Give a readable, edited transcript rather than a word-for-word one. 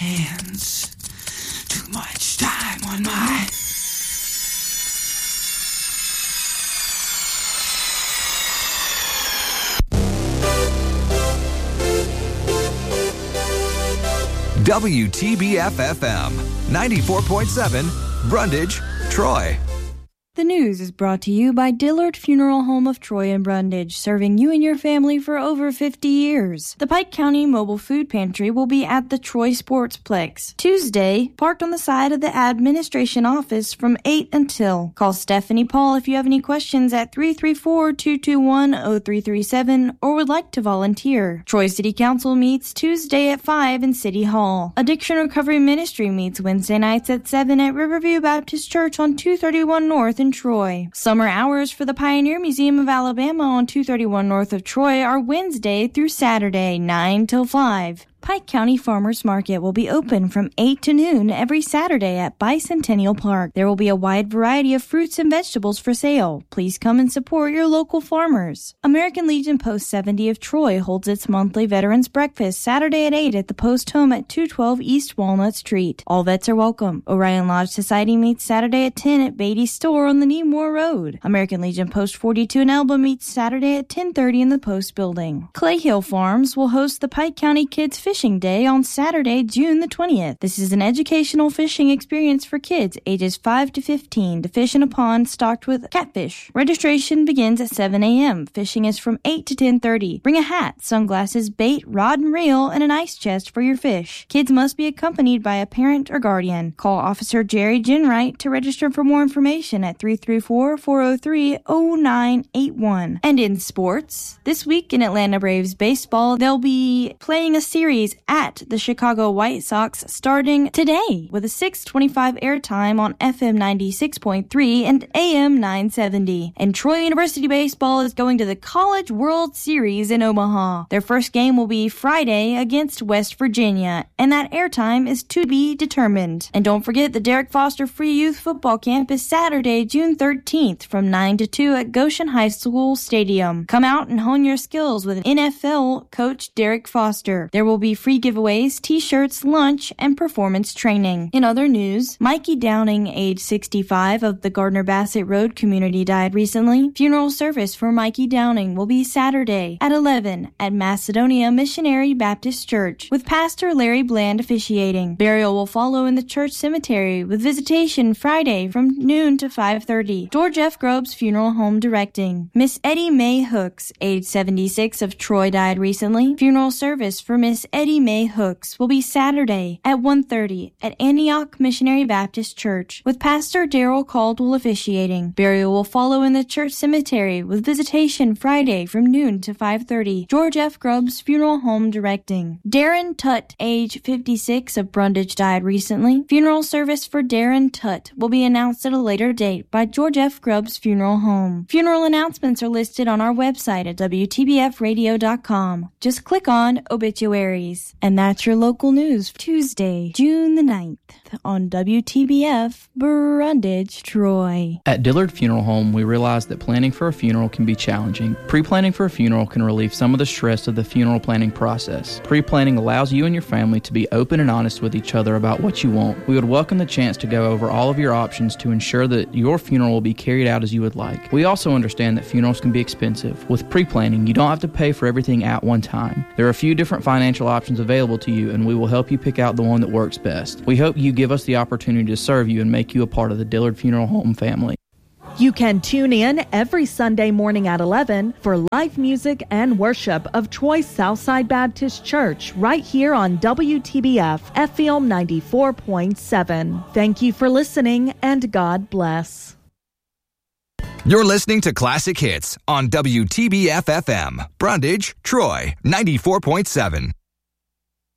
hands. Too much time on my... WTBF-FM 94.7, Brundage, Troy. The news is brought to you by Dillard Funeral Home of Troy and Brundage, serving you and your family for over 50 years. The Pike County Mobile Food Pantry will be at the Troy Sportsplex Tuesday, parked on the side of the administration office from 8 until. Call Stephanie Paul if you have any questions at 334-221-0337 or would like to volunteer. Troy City Council meets Tuesday at 5 in City Hall. Addiction Recovery Ministry meets Wednesday nights at 7 at Riverview Baptist Church on 231 North in Troy. Summer hours for the Pioneer Museum of Alabama on 231 North of Troy are Wednesday through Saturday, 9 till 5. Pike County Farmers Market will be open from 8 to noon every Saturday at Bicentennial Park. There will be a wide variety of fruits and vegetables for sale. Please come and support your local farmers. American Legion Post 70 of Troy holds its monthly Veterans Breakfast Saturday at 8 at the Post Home at 212 East Walnut Street. All vets are welcome. Orion Lodge Society meets Saturday at 10 at Beatty's Store on the Needmore Road. American Legion Post 42 in Elba meets Saturday at 10:30 in the Post Building. Clay Hill Farms will host the Pike County Kids Fishing Day on Saturday, June the 20th. This is an educational fishing experience for kids ages 5 to 15 to fish in a pond stocked with catfish. Registration begins at 7 a.m. Fishing is from 8 to 10:30. Bring a hat, sunglasses, bait, rod and reel, and an ice chest for your fish. Kids must be accompanied by a parent or guardian. Call Officer Jerry Ginwright to register for more information at 334-403-0981. And in sports, this week in Atlanta Braves baseball, they'll be playing a series at the Chicago White Sox starting today with a 6:25 airtime on FM 96.3 and AM 970. And Troy University baseball is going to the College World Series in Omaha. Their first game will be Friday against West Virginia, and that airtime is to be determined. And don't forget the Derek Foster Free Youth Football Camp is Saturday, June 13th from 9 to 2 at Goshen High School Stadium. Come out and hone your skills with NFL coach Derek Foster. There will be free giveaways, t-shirts, lunch, and performance training. In other news, Mikey Downing, age 65, of the Gardner-Bassett Road community died recently. Funeral service for Mikey Downing will be Saturday at 11 at Macedonia Missionary Baptist Church with Pastor Larry Bland officiating. Burial will follow in the church cemetery with visitation Friday from noon to 5:30. George F. Grubbs Funeral Home directing. Miss Eddie Mae Hooks, age 76, of Troy, died recently. Funeral service for Miss Eddie Mae Hooks will be Saturday at 1:30 at Antioch Missionary Baptist Church with Pastor Darrell Caldwell officiating. Burial will follow in the church cemetery with visitation Friday from noon to 5:30. George F. Grubbs Funeral Home directing. Darren Tutt, age 56, of Brundage, died recently. Funeral service for Darren Tutt will be announced at a later date by George F. Grubbs Funeral Home. Funeral announcements are listed on our website at WTBFradio.com. Just click on Obituaries. And that's your local news Tuesday, June the 9th on WTBF, Brundage, Troy. At Dillard Funeral Home, we realize that planning for a funeral can be challenging. Pre-planning for a funeral can relieve some of the stress of the funeral planning process. Pre-planning allows you and your family to be open and honest with each other about what you want. We would welcome the chance to go over all of your options to ensure that your funeral will be carried out as you would like. We also understand that funerals can be expensive. With pre-planning, you don't have to pay for everything at one time. There are a few different financial options available to you, and we will help you pick out the one that works best. We hope you give us the opportunity to serve you and make you a part of the Dillard Funeral Home family. You can tune in every Sunday morning at 11 for live music and worship of Troy's Southside Baptist Church right here on WTBF FM 94.7. Thank you for listening, and God bless. You're listening to Classic Hits on WTBF-FM, Brundage, Troy, 94.7.